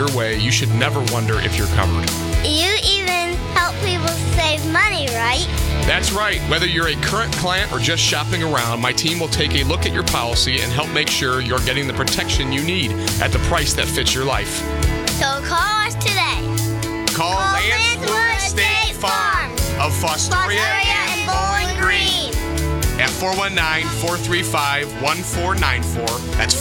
your way, you should never wonder if you're covered. You even help people save money, right? That's right. Whether you're a current client or just shopping around, my team will take a look at your policy and help make sure you're getting the protection you need at the price that fits your life. So call us today. Call Lance Lewis State Farm of Fostoria and Bowling Green at 419-435-1494. That's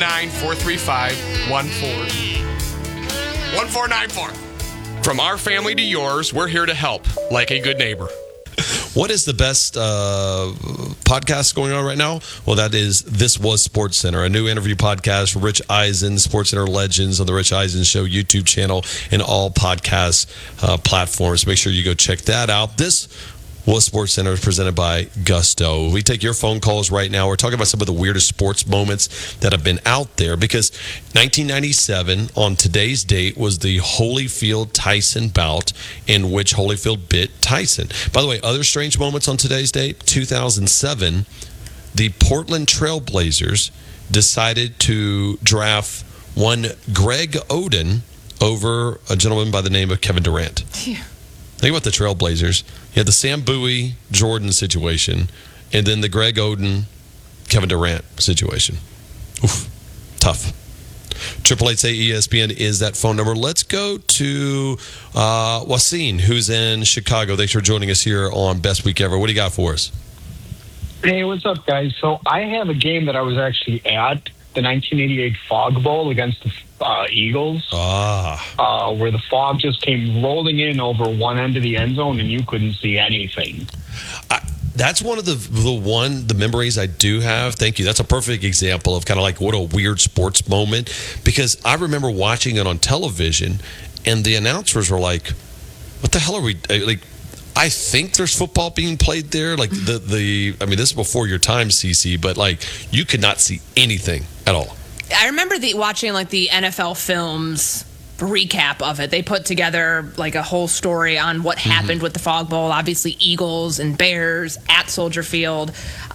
419-435-1494. From our family to yours, we're here to help, like a good neighbor. What is the best podcast going on right now? Well, that is This Was Sports Center, a new interview podcast for Rich Eisen, Sports Center legends on the Rich Eisen Show YouTube channel and all podcast platforms. Make sure you go check that out. This Was Sports Center is presented by Gusto. We take your phone calls right now. We're talking about some of the weirdest sports moments that have been out there because 1997, on today's date, was the Holyfield-Tyson bout in which Holyfield bit Tyson. By the way, other strange moments on today's date, 2007, the Portland Trail Blazers decided to draft one Greg Oden over a gentleman by the name of Kevin Durant. Yeah. Think about the Trailblazers. You had the Sam Bowie Jordan situation, and then the Greg Oden Kevin Durant situation. Oof, tough. 888-ESPN is that phone number. Let's go to Wasim, who's in Chicago. Thanks for joining us here on Best Week Ever. What do you got for us? Hey, what's up, guys? So I have a game that I was actually at, the 1988 Fog Bowl against the Eagles, where the fog just came rolling in over one end of the end zone and you couldn't see anything. That's one of the memories I do have. Thank you. That's a perfect example of kind of like what a weird sports moment, because I remember watching it on television and the announcers were like, what the hell are we like? I think there's football being played there. Like I mean, this is before your time, CC, but like you could not see anything at all. I remember watching like the NFL Films recap of it. They put together like a whole story on what happened with the Fog Bowl. Obviously, Eagles and Bears at Soldier Field.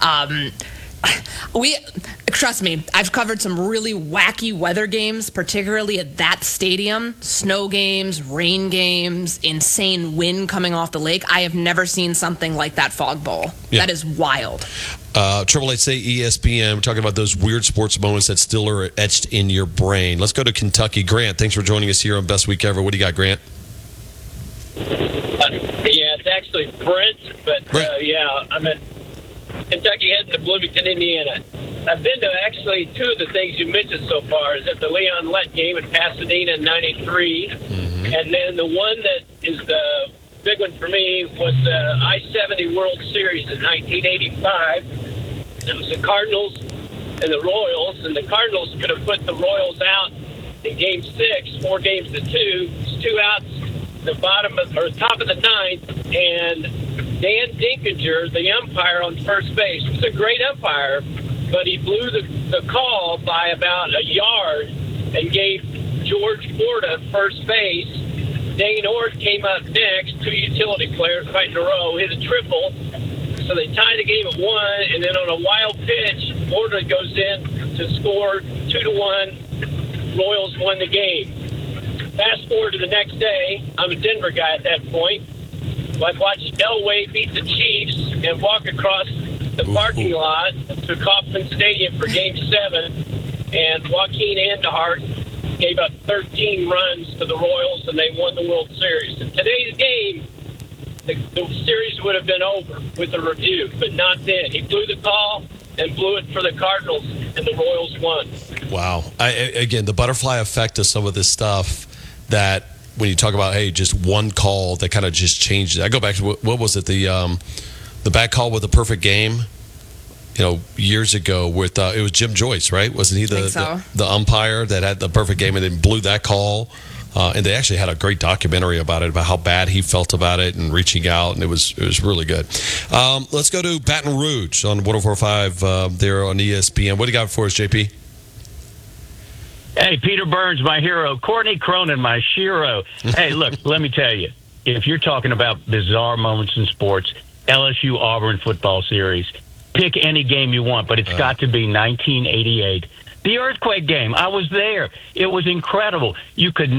Trust me, I've covered some really wacky weather games, particularly at that stadium. Snow games, rain games, insane wind coming off the lake. I have never seen something like that Fog Bowl. Yeah. That is wild. 888-ESPN. We're talking about those weird sports moments that still are etched in your brain. Let's go to Kentucky. Grant, thanks for joining us here on Best Week Ever. What do you got, Grant? Yeah, it's actually Brent, but yeah, I'm in Kentucky heading to Bloomington, Indiana. I've been to actually two of the things you mentioned so far. Is at the Leon Lett game in Pasadena in '93, and then the one that is the big one for me was the I-70 World Series in 1985. It was the Cardinals and the Royals, and the Cardinals could have put the Royals out in Game 6, 4 games to 2. It's 2 outs, the top of the ninth, and Dan Dinkinger, the umpire on first base, was a great umpire, but he blew the call by about a yard and gave George Borda first base. Dane Ord came up next, 2 utility players right in a row, hit a triple. So they tied the game at 1, and then on a wild pitch, Borda goes in to score 2-1. Royals won the game. Fast forward to the next day, I'm a Denver guy at that point. I watched Elway beat the Chiefs and walk across the parking lot to Kauffman Stadium for Game 7, and Joaquin Andahart gave up 13 runs to the Royals, and they won the World Series. In today's game, the series would have been over with a review, but not then. He blew the call and blew it for the Cardinals, and the Royals won. Wow. Again, the butterfly effect of some of this stuff that when you talk about, hey, just one call that kind of just changed it. I go back to, what was it, the bad call with the perfect game? Years ago with it was Jim Joyce, right? Wasn't he the umpire that had the perfect game and then blew that call? And they actually had a great documentary about it, about how bad he felt about it and reaching out, and it was really good. Let's go to Baton Rouge on 104.5 there on ESPN. What do you got for us, JP? Hey, Peter Burns, my hero. Courtney Cronin, my shiro. Hey, look, let me tell you, if you're talking about bizarre moments in sports, LSU Auburn football series, pick any game you want, but it's got to be 1988. The earthquake game. I was there. It was incredible. You could